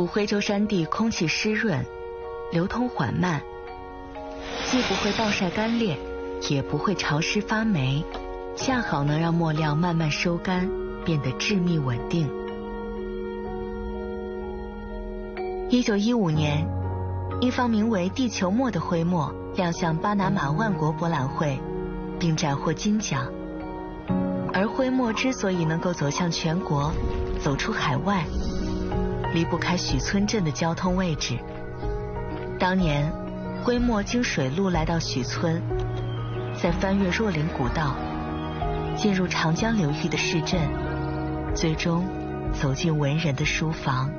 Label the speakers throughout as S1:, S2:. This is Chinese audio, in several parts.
S1: 徽州山地空气湿润，流通缓慢，既不会暴晒干裂，也不会潮湿发霉，恰好能让墨料慢慢收干，变得致密稳定。1915年，一方名为地球墨的徽墨亮相巴拿马万国博览会，并斩获金奖。而徽墨之所以能够走向全国，走出海外，离不开许村镇的交通位置。当年，徽墨经水路来到许村，再翻越若岭古道，进入长江流域的市镇，最终走进文人的书房。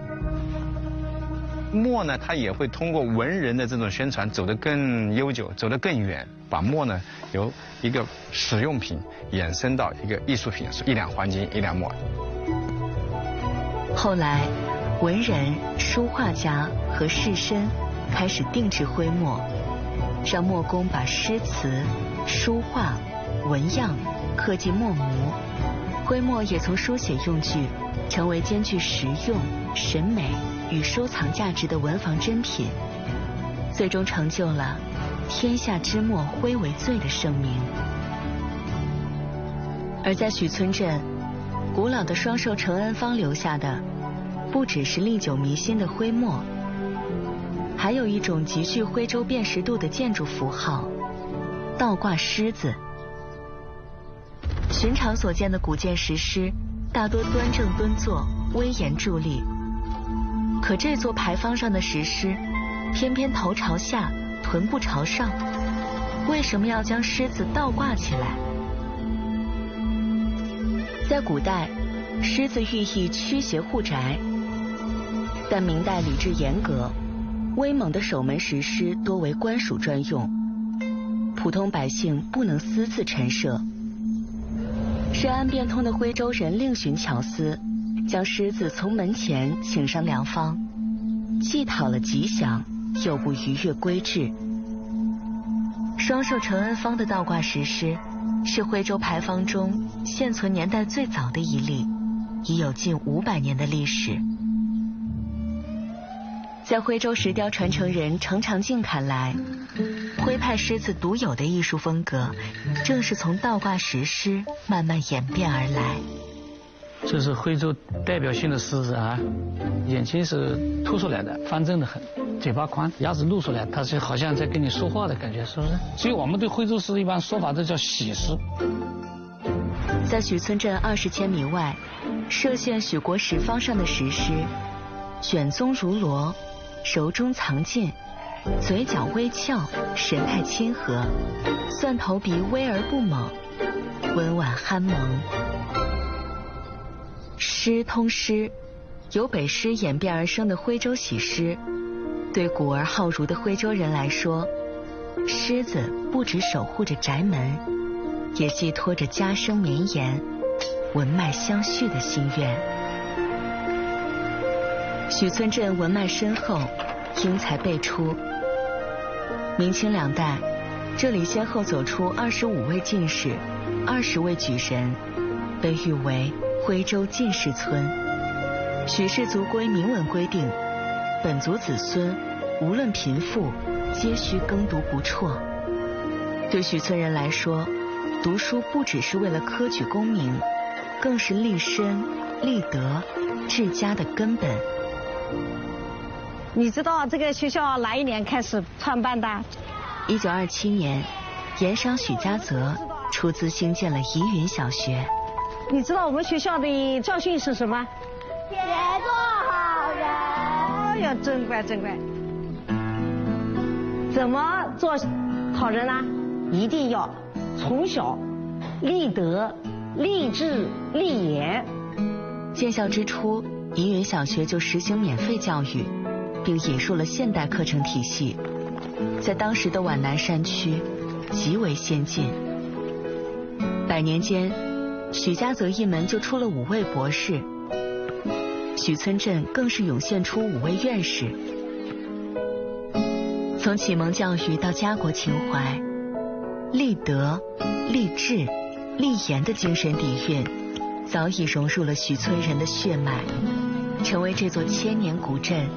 S2: 墨呢，它也会通过文人的这种宣传走得更悠久，走得更远，把墨呢由一个实用品衍生到一个艺术品，是一两黄金一两墨。
S1: 后来，文人、书画家和士绅开始定制徽墨，让墨工把诗词、书画、纹样刻进墨模，徽墨也从书写用具成为兼具实用、审美与收藏价值的文房珍品，最终成就了天下之墨徽为最的盛名。而在许村镇，古老的双寿承恩坊留下的不只是历久弥新的徽墨，还有一种极具徽州辨识度的建筑符号——倒挂狮子。寻常所见的古建石狮大多端正蹲坐，威严伫立，可这座牌坊上的石狮偏偏头朝下，臀部朝上，为什么要将狮子倒挂起来？在古代，狮子寓意驱邪护宅，但明代礼制严格，威猛的守门石狮多为官署专用，普通百姓不能私自陈设。深谙变通的徽州人另寻巧思，将狮子从门前请上梁坊，既讨了吉祥，又不逾越规制。双寿承恩坊的倒挂石狮是徽州牌坊中现存年代最早的一例，已有近500年的历史。在徽州石雕传承人程长静看来，徽派狮子独有的艺术风格，正是从倒挂石狮慢慢演变而来。
S3: 这是徽州代表性的狮子啊，眼睛是凸出来的，方正的很，嘴巴宽，牙齿露出来，它就好像在跟你说话的感觉，是不是？所以我们对徽州狮一般说法都叫喜狮。
S1: 在许村镇20千米外，歙县许国石坊上的石狮，卷宗如罗，柔中藏劲，嘴角微翘，神态亲和，蒜头鼻微而不猛，温婉憨萌。狮通狮，由北狮演变而生的徽州喜狮，对古而好儒的徽州人来说，狮子不只守护着宅门，也寄托着家生绵延、文脉相续的心愿。许村镇文脉深厚，英才辈出。明清两代，这里先后走出25位进士、20位举人，被誉为徽州进士村。许氏族规明文规定，本族子孙无论贫富，皆须耕读不辍。对许村人来说，读书不只是为了科举功名，更是立身、立德、治家的根本。
S4: 你知道这个学校哪一年开始创办的
S1: ？1927年，盐商许家泽出资兴建了宜云小学。
S4: 你知道我们学校的教训是什么？
S5: 别做好人。
S4: 哎呀，真乖真乖。怎么做好人呢？一定要从小立德、立志、立言。
S1: 建校之初，宜云小学就实行免费教育，并引入了现代课程体系，在当时的皖南山区极为先进。100年间，许家泽一门就出了5位博士，许村镇更是涌现出5位院士。从启蒙教育到家国情怀，立德、立志、立言的精神底蕴，早已融入了许村人的血脉，成为这座1000年古镇